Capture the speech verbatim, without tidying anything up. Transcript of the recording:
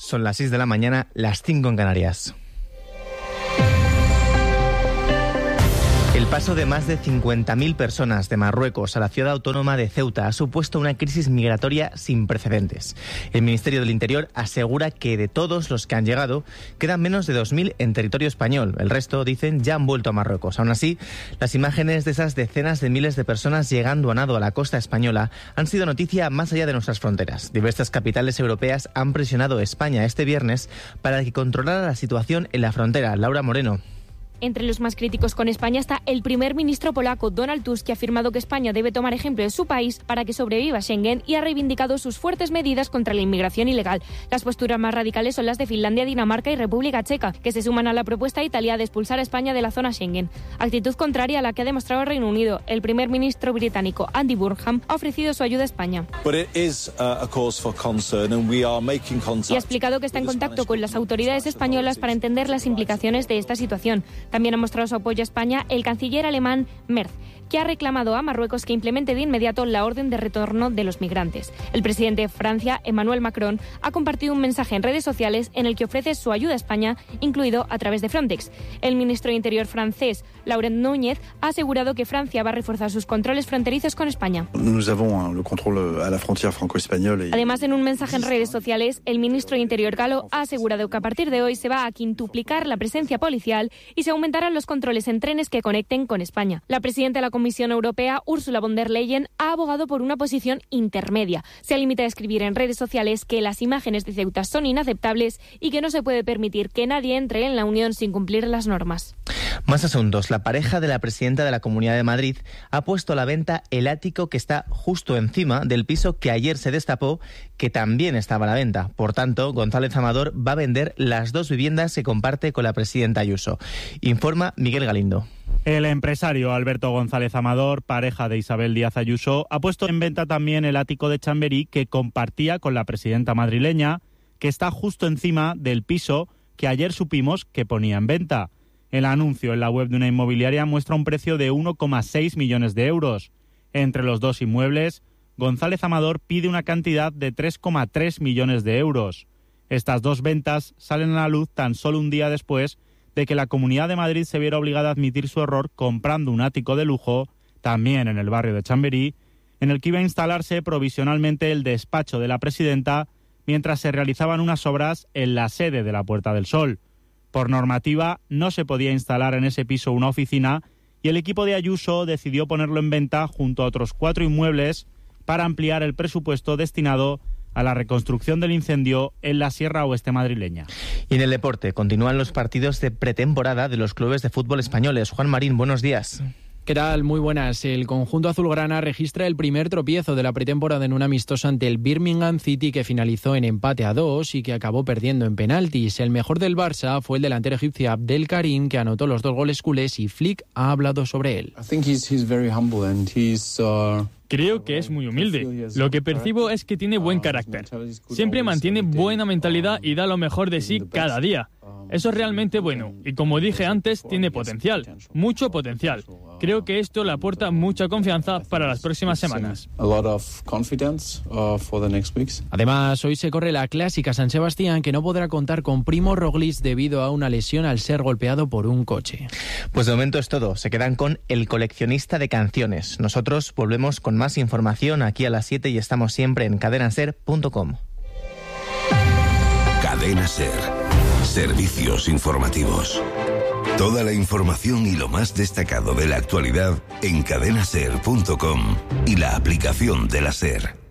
Son las seis de la mañana, las cinco en Canarias. El paso de más de cincuenta mil personas de Marruecos a la ciudad autónoma de Ceuta ha supuesto una crisis migratoria sin precedentes. El Ministerio del Interior asegura que de todos los que han llegado, quedan menos de dos mil en territorio español. El resto, dicen, ya han vuelto a Marruecos. Aún así, las imágenes de esas decenas de miles de personas llegando a nado a la costa española han sido noticia más allá de nuestras fronteras. Diversas capitales europeas han presionado a España este viernes para que controlara la situación en la frontera. Laura Moreno. Entre los más críticos con España está el primer ministro polaco, Donald Tusk, que ha afirmado que España debe tomar ejemplo de su país para que sobreviva Schengen y ha reivindicado sus fuertes medidas contra la inmigración ilegal. Las posturas más radicales son las de Finlandia, Dinamarca y República Checa, que se suman a la propuesta de Italia de expulsar a España de la zona Schengen. Actitud contraria a la que ha demostrado el Reino Unido. El primer ministro británico, Andy Burnham, ha ofrecido su ayuda a España. Y ha explicado que está en contacto con las autoridades españolas para entender las implicaciones de esta situación. También ha mostrado su apoyo a España el canciller alemán Merz, que ha reclamado a Marruecos que implemente de inmediato la orden de retorno de los migrantes. El presidente de Francia, Emmanuel Macron, ha compartido un mensaje en redes sociales en el que ofrece su ayuda a España, incluido a través de Frontex. El ministro de Interior francés, Laurent Núñez, ha asegurado que Francia va a reforzar sus controles fronterizos con España. Además, en un mensaje en redes sociales, el ministro de Interior galo ha asegurado que a partir de hoy se va a quintuplicar la presencia policial y se aumentarán los controles en trenes que conecten con España. La presidenta de la Comisión Europea, Ursula von der Leyen, ha abogado por una posición intermedia. Se limita a escribir en redes sociales que las imágenes de Ceuta son inaceptables y que no se puede permitir que nadie entre en la Unión sin cumplir las normas. Más asuntos. La pareja de la presidenta de la Comunidad de Madrid ha puesto a la venta el ático que está justo encima del piso que ayer se destapó que también estaba a la venta. Por tanto, González Amador va a vender las dos viviendas que comparte con la presidenta Ayuso. Informa Miguel Galindo. El empresario Alberto González Amador, pareja de Isabel Díaz Ayuso, ha puesto en venta también el ático de Chamberí que compartía con la presidenta madrileña, que está justo encima del piso que ayer supimos que ponía en venta. El anuncio en la web de una inmobiliaria muestra un precio de uno coma seis millones de euros. Entre los dos inmuebles, González Amador pide una cantidad de tres coma tres millones de euros. Estas dos ventas salen a la luz tan solo un día después de que la Comunidad de Madrid se viera obligada a admitir su error comprando un ático de lujo, también en el barrio de Chamberí, en el que iba a instalarse provisionalmente el despacho de la presidenta mientras se realizaban unas obras en la sede de la Puerta del Sol. Por normativa, no se podía instalar en ese piso una oficina y el equipo de Ayuso decidió ponerlo en venta junto a otros cuatro inmuebles para ampliar el presupuesto destinado a la reconstrucción del incendio en la Sierra Oeste madrileña. Y en el deporte, continúan los partidos de pretemporada de los clubes de fútbol españoles. Juan Marín, buenos días. ¿Qué tal? Muy buenas. El conjunto azulgrana registra el primer tropiezo de la pretemporada en un amistoso ante el Birmingham City que finalizó en empate a dos y que acabó perdiendo en penaltis. El mejor del Barça fue el delantero egipcio Abdel Karim, que anotó los dos goles culés y Flick ha hablado sobre él. I think he's, he's very humble and he's, uh... Creo que es muy humilde. Lo que percibo es que tiene buen carácter. Siempre mantiene buena mentalidad y da lo mejor de sí cada día. Eso es realmente bueno. Y como dije antes, tiene potencial. Mucho potencial. Creo que esto le aporta mucha confianza para las próximas semanas. Además, hoy se corre la clásica San Sebastián, que no podrá contar con Primo Roglic debido a una lesión al ser golpeado por un coche. Pues de momento es todo. Se quedan con El coleccionista de canciones. Nosotros volvemos con más información aquí a las siete y estamos siempre en cadena ser punto com. Cadena Ser. Servicios informativos. Toda la información y lo más destacado de la actualidad en cadena ser punto com y la aplicación de la SER.